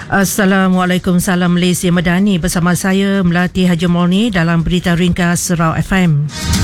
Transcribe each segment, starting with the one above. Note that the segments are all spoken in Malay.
Assalamualaikum, salam Malaysia Madani. Bersama saya Melati Haji Morni dalam Berita Ringkas Surau FM.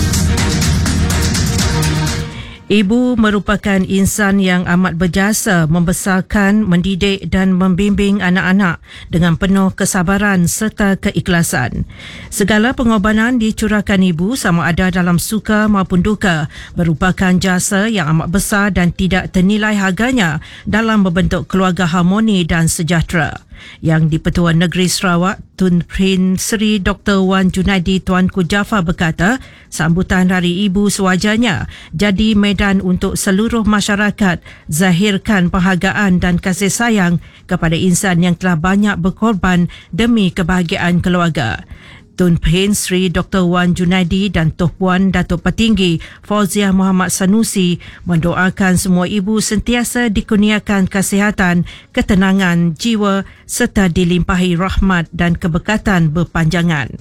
Ibu merupakan insan yang amat berjasa membesarkan, mendidik dan membimbing anak-anak dengan penuh kesabaran serta keikhlasan. Segala pengorbanan dicurahkan ibu sama ada dalam suka maupun duka merupakan jasa yang amat besar dan tidak ternilai harganya dalam membentuk keluarga harmoni dan sejahtera. Yang di-Pertua Negeri Sarawak, Tun Prin Seri Dr. Wan Junaidi Tuanku Jaafar berkata, sambutan Hari Ibu sewajarnya jadi medan untuk seluruh masyarakat zahirkan penghargaan dan kasih sayang kepada insan yang telah banyak berkorban demi kebahagiaan keluarga. Tun Prin Seri Dr. Wan Junaidi dan Tuan Puan Datuk Petinggi Fauziah Muhammad Sanusi mendoakan semua ibu sentiasa dikurniakan kesihatan, ketenangan jiwa serta dilimpahi rahmat dan keberkatan berpanjangan.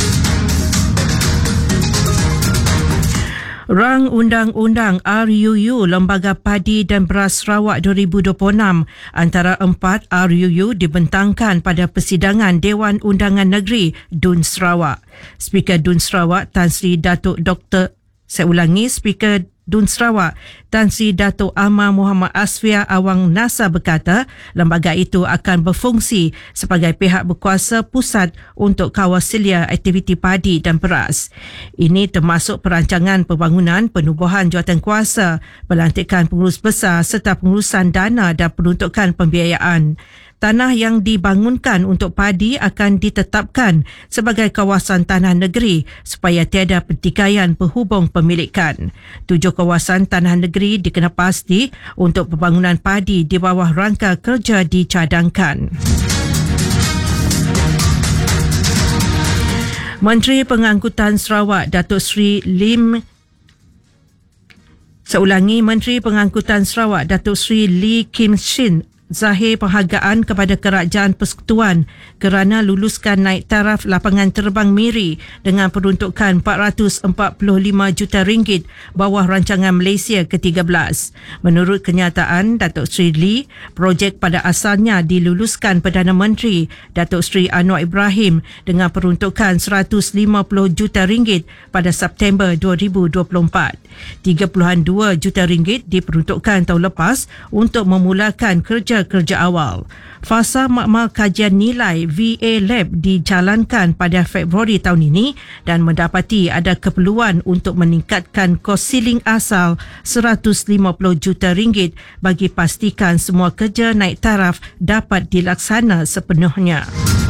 Rang Undang-Undang RUU Lembaga Padi dan Beras Sarawak 2026 antara 4 RUU dibentangkan pada persidangan Dewan Undangan Negeri DUN Sarawak. Speaker DUN Sarawak Tan Sri Datuk Dr. Speaker DUN Sarawak Tan Sri Datuk Ahmad Muhammad Asfia Awang Nasa berkata lembaga itu akan berfungsi sebagai pihak berkuasa pusat untuk kawal selia aktiviti padi dan beras. Ini termasuk perancangan pembangunan, penubuhan jawatankuasa, pelantikan pengurus besar serta pengurusan dana dan peruntukan pembiayaan. Tanah yang dibangunkan untuk padi akan ditetapkan sebagai kawasan tanah negeri supaya tiada pertikaian penghubung pemilikan. 7 kawasan tanah negeri dikenapasti untuk pembangunan padi di bawah rangka kerja dicadangkan. Menteri Pengangkutan Sarawak Datuk Seri Menteri Pengangkutan Sarawak Datuk Seri Lee Kim Shin zahir penghargaan kepada Kerajaan Persekutuan kerana luluskan naik taraf lapangan terbang Miri dengan peruntukan RM445 juta bawah rancangan Malaysia ke-13. Menurut kenyataan Datuk Seri Lee, projek pada asalnya diluluskan Perdana Menteri Datuk Seri Anwar Ibrahim dengan peruntukan RM150 juta pada September 2024. RM30.2 juta diperuntukkan tahun lepas untuk memulakan kerja awal. Fasa makmal kajian nilai VA Lab dijalankan pada Februari tahun ini dan mendapati ada keperluan untuk meningkatkan kos siling asal RM150 juta bagi pastikan semua kerja naik taraf dapat dilaksana sepenuhnya.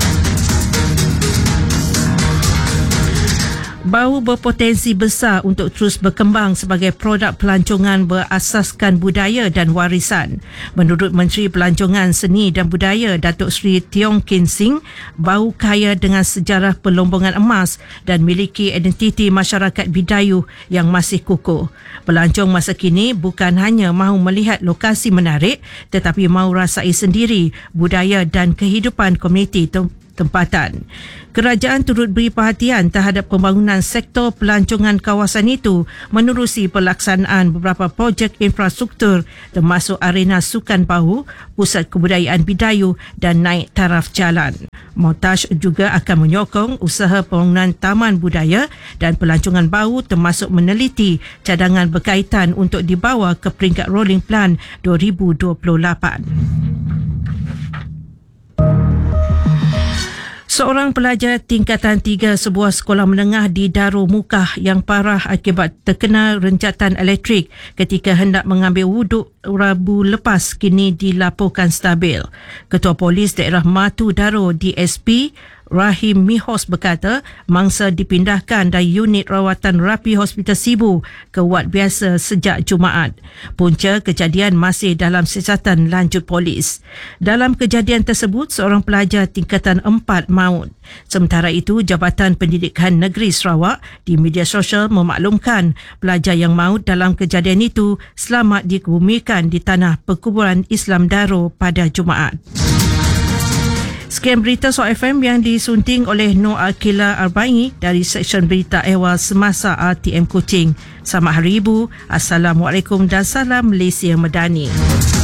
Bau berpotensi besar untuk terus berkembang sebagai produk pelancongan berasaskan budaya dan warisan. Menurut Menteri Pelancongan Seni dan Budaya Datuk Seri Tiong Kin Sing, bau kaya dengan sejarah perlombongan emas dan miliki identiti masyarakat Bidayuh yang masih kukuh. Pelancong masa kini bukan hanya mahu melihat lokasi menarik tetapi mahu rasai sendiri budaya dan kehidupan komuniti tempatan. Kerajaan turut beri perhatian terhadap pembangunan sektor pelancongan kawasan itu menerusi pelaksanaan beberapa projek infrastruktur termasuk arena sukan bahu, pusat kebudayaan Bidayuh dan naik taraf jalan. Montaj juga akan menyokong usaha pembangunan taman budaya dan pelancongan bahu termasuk meneliti cadangan berkaitan untuk dibawa ke peringkat Rolling Plan 2028. Seorang pelajar tingkatan 3 sebuah sekolah menengah di Darul Mukah yang parah akibat terkena renjatan elektrik ketika hendak mengambil wuduk Rabu lepas kini dilaporkan stabil. Ketua Polis Daerah Matu Darul DSP Rahim Mihos berkata mangsa dipindahkan dari unit rawatan rapi Hospital Sibu ke wad biasa sejak Jumaat. Punca kejadian masih dalam siasatan lanjut polis. Dalam kejadian tersebut, seorang pelajar tingkatan 4 maut. Sementara itu, Jabatan Pendidikan Negeri Sarawak di media sosial memaklumkan pelajar yang maut dalam kejadian itu selamat dikebumikan di tanah perkuburan Islam Darul pada Jumaat. Sekian berita Surau FM yang disunting oleh Nur Akila Arba'i dari Seksyen Berita Ehwal Semasa RTM Kuching. Selamat Hari Ibu. Assalamualaikum dan salam Malaysia Madani.